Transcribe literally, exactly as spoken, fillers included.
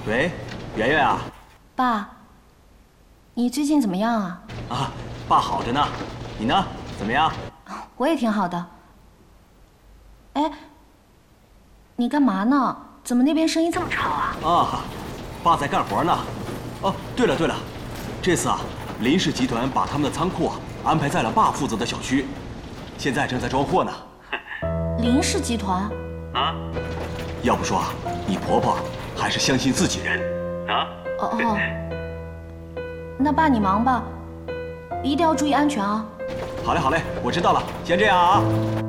喂，圆圆啊。 爸，你最近怎么样啊？ 啊，爸好着呢。你呢？怎么样？ 我也挺好的。哎，你干嘛呢？怎么那边声音这么吵啊？ 啊，爸在干活呢。哦，对了对了，这次啊，林氏集团把他们的仓库啊安排在了爸负责的小区，现在正在装货呢。 林氏集团？ 啊，要不说啊，你婆婆还是相信自己人啊。 哦哦，那爸你忙吧，一定要注意安全啊。 好嘞好嘞，我知道了，先这样啊。